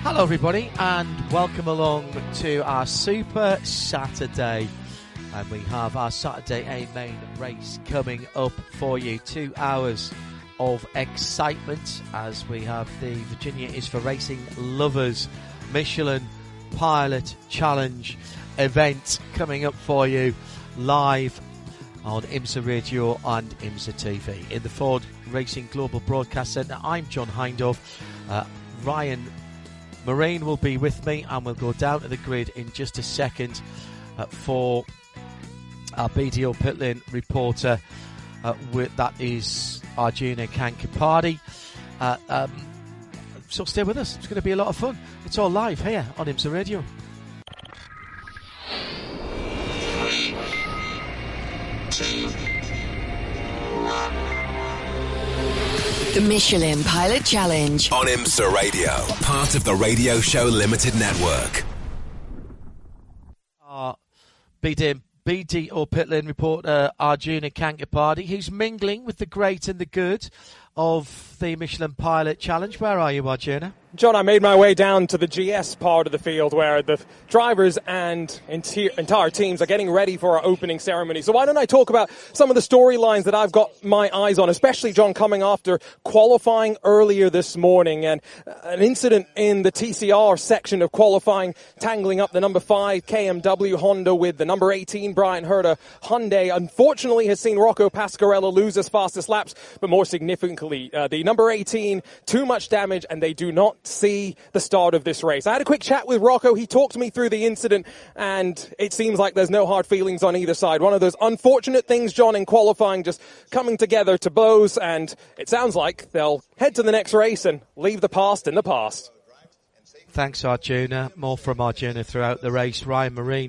Hello everybody and welcome along to our Super Saturday, and we have our Saturday A main race coming up for you. 2 hours of excitement as we have the Virginia is for Racing Lovers Michelin Pilot Challenge event coming up for you live on IMSA Radio and IMSA TV. In the Ford Racing Global Broadcast Centre, I'm John Hindhaugh. Ryan Marine will be with me, and we'll go down to the grid in just a second for our BDO pit lane reporter. That is Arjuna Kankipadi. So stay with us. It's going to be a lot of fun. It's all live here on IMSA Radio. The Michelin Pilot Challenge on IMSA Radio, part of the Radio Show Limited Network. BDO pit lane reporter Arjuna Kankipadi, who's mingling with the great and the good of the Michelin Pilot Challenge. Where are you, Arjuna? John, I made my way down to the GS part of the field where the drivers and entire teams are getting ready for our opening ceremony. So why don't I talk about some of the storylines that I've got my eyes on, especially, John, coming after qualifying earlier this morning and an incident in the TCR section of qualifying, tangling up the number 5 KMW Honda with the number 18 Brian Herta Hyundai. Unfortunately has seen Rocco Pasquarella lose his fastest laps, but more significantly, the number 18, too much damage, and they do not see the start of this race. I had a quick chat with Rocco. He talked me through the incident, and it seems like there's no hard feelings on either side. One of those unfortunate things, John, in qualifying, just coming together to blows, and it sounds like they'll head to the next race and leave the past in the past. Thanks, Arjuna. More from Arjuna throughout the race. Ryan Marine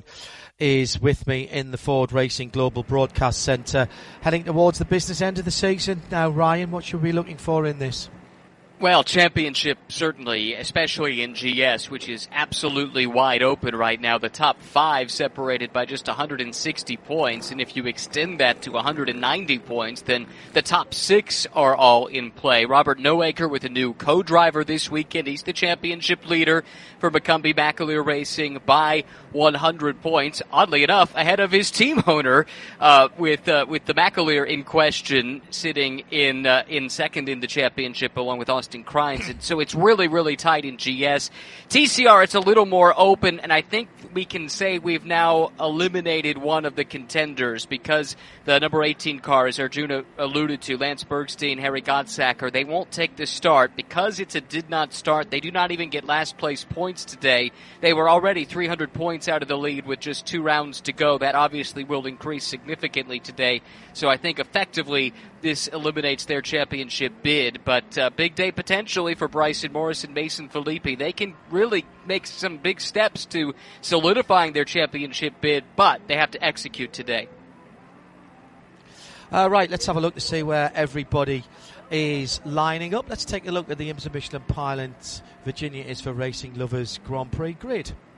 is with me in the Ford Racing Global Broadcast Centre, heading towards the business end of the season. Now, Ryan, what should we be looking for in this? Well, championship, certainly, especially in GS, which is absolutely wide open right now. The top 5 separated by just 160 points, and if you extend that to 190 points, then the top 6 are all in play. Robert Noaker with a new co-driver this weekend. He's the championship leader for McCumbee McAleer Racing by 100 points. Oddly enough, ahead of his team owner, with the McAleer in question, sitting in second in the championship along with Austin Crines. And so it's really, really tight in GS. TCR, it's a little more open, and I think we can say we've now eliminated one of the contenders because the number 18 car, as Arjuna alluded to, Lance Bergstein, Harry Godsacker, they won't take the start because it's a did not start. They do not even get last place points today. They were already 300 points out of the lead with just 2 rounds to go. That obviously will increase significantly today. So I think effectively this eliminates their championship bid, but big day potentially for Bryson Morris and Mason Filippi. They can really make some big steps to solidifying their championship bid, but they have to execute today. Right, let's have a look to see where everybody is lining up. Let's take a look at the IMSA Michelin Pilot Virginia is for Racing Lovers Grand Prix grid.